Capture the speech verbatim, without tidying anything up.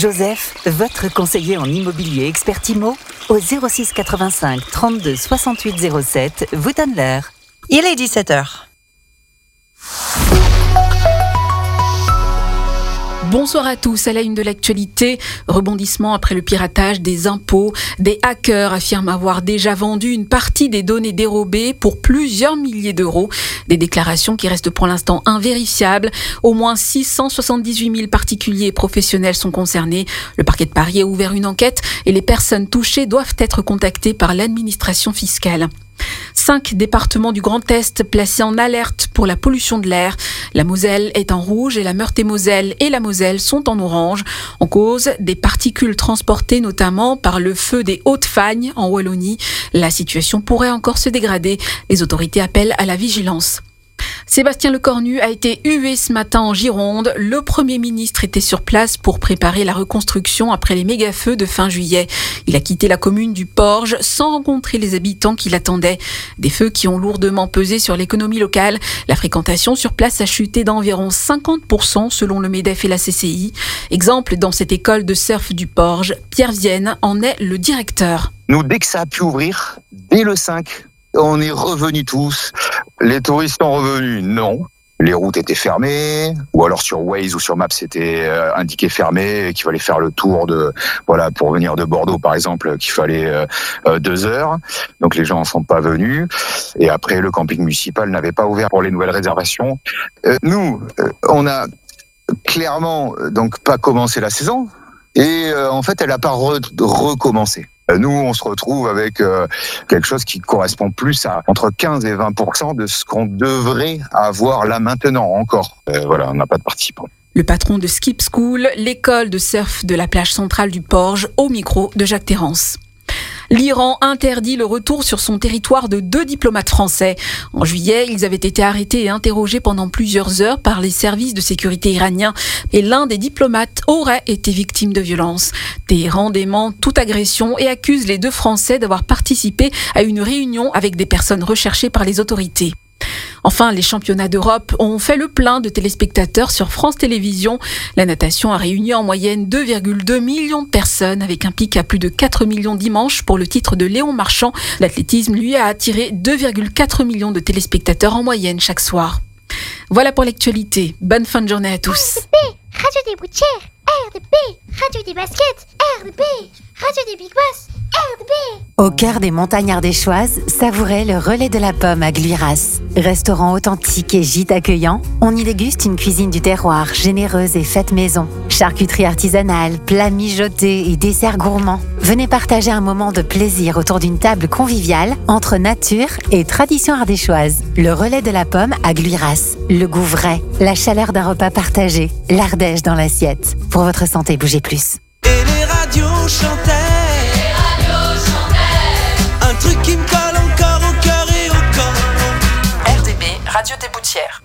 Joseph, votre conseiller en immobilier expert IMO, au zéro six quatre-vingt-cinq trente-deux soixante-huit zéro sept, vous donne l'heure. Il est dix-sept heures. Bonsoir à tous. À la une de l'actualité, rebondissement après le piratage des impôts. Des hackers affirment avoir déjà vendu une partie des données dérobées pour plusieurs milliers d'euros. Des déclarations qui restent pour l'instant invérifiables. Au moins six cent soixante-dix-huit mille particuliers et professionnels sont concernés. Le parquet de Paris a ouvert une enquête et les personnes touchées doivent être contactées par l'administration fiscale. Cinq départements du Grand Est placés en alerte pour la pollution de l'air. La Moselle est en rouge et la Meurthe-et-Moselle et la Moselle sont en orange. En cause, des particules transportées notamment par le feu des Hautes-Fagnes en Wallonie. La situation pourrait encore se dégrader. Les autorités appellent à la vigilance. Sébastien Lecornu a été hué ce matin en Gironde. Le Premier ministre était sur place pour préparer la reconstruction après les méga-feux de fin juillet. Il a quitté la commune du Porge sans rencontrer les habitants qui l'attendaient. Des feux qui ont lourdement pesé sur l'économie locale. La fréquentation sur place a chuté d'environ cinquante pour cent selon le MEDEF et la C C I. Exemple dans cette école de surf du Porge, Pierre Vienne en est le directeur. Nous, dès que ça a pu ouvrir, dès le cinq, on est revenus tous. Les touristes sont revenus, non. Les routes étaient fermées, ou alors sur Waze ou sur Maps c'était euh, indiqué fermé, et qu'il fallait faire le tour de, voilà, pour venir de Bordeaux par exemple, qu'il fallait euh, euh, deux heures. Donc les gens ne sont pas venus. Et après, le camping municipal n'avait pas ouvert pour les nouvelles réservations. Euh, nous, euh, on a clairement euh, donc pas commencé la saison, et euh, en fait, elle n'a pas re- recommencé. Nous, on se retrouve avec euh, quelque chose qui correspond plus à entre quinze et vingt pour cent de ce qu'on devrait avoir là maintenant encore. Euh, voilà, on n'a pas de participants. Le patron de Skip School, l'école de surf de la plage centrale du Porge, au micro de Jacques Terrance. L'Iran interdit le retour sur son territoire de deux diplomates français. En juillet, ils avaient été arrêtés et interrogés pendant plusieurs heures par les services de sécurité iraniens. Et l'un des diplomates aurait été victime de violences. Téhéran dément toute agression et accuse les deux Français d'avoir participé à une réunion avec des personnes recherchées par les autorités. Enfin, les championnats d'Europe ont fait le plein de téléspectateurs sur France Télévisions. La natation a réuni en moyenne deux virgule deux millions de personnes, avec un pic à plus de quatre millions dimanche pour le titre de Léon Marchand. L'athlétisme, lui, a attiré deux virgule quatre millions de téléspectateurs en moyenne chaque soir. Voilà pour l'actualité. Bonne fin de journée à tous. R D P, Radio des Boutières, R D P, Radio des Baskets, R D P, Radio des Big Boss, R D P. Au cœur des montagnes ardéchoises, savourez le relais de la pomme à Gluiras. Restaurant authentique et gîte accueillant, on y déguste une cuisine du terroir généreuse et faite maison. Charcuterie artisanale, plats mijotés et desserts gourmands. Venez partager un moment de plaisir autour d'une table conviviale entre nature et tradition ardéchoise. Le relais de la pomme à Gluiras. Le goût vrai, la chaleur d'un repas partagé, l'Ardèche dans l'assiette. Pour votre santé, bougez plus. Et les radios chantaient, les radios chantaient, un truc qui me colle encore au cœur et au corps. R D B, Radio des Boutières.